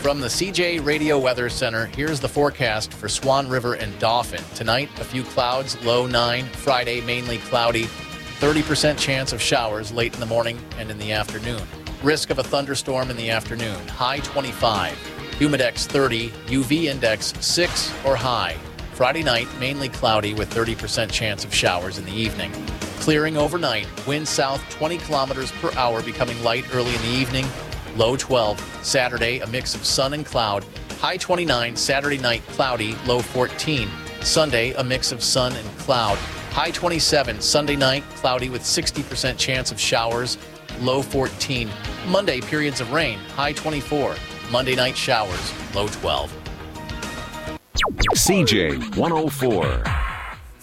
From the CJ Radio Weather Center, here's the forecast for Swan River and Dauphin. Tonight, a few clouds, low 9. Friday, mainly cloudy. 30% chance of showers late in the morning and in the afternoon. Risk of a thunderstorm in the afternoon. High 25. Humidex 30. UV index 6 or high. Friday night, mainly cloudy with 30% chance of showers in the evening. Clearing overnight. Wind south 20 kilometers per hour, becoming light early in the evening. Low 12. Saturday, a mix of sun and cloud. High 29. Saturday night, cloudy. Low 14. Sunday, a mix of sun and cloud. High 27. Sunday night, cloudy with 60% chance of showers. Low 14. Monday, periods of rain. High 24. Monday night showers. Low 12. CJ 104.